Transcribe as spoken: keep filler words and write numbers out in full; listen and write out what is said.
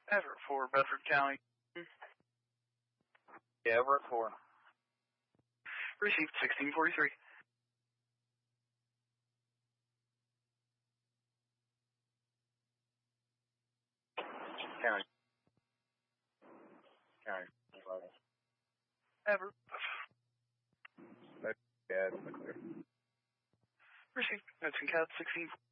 Everett for Bedford County. Yeah, Everett for. Received sixteen forty-three. County. County. Everett. Yeah, it's clear. Received. That's in Cat sixteen.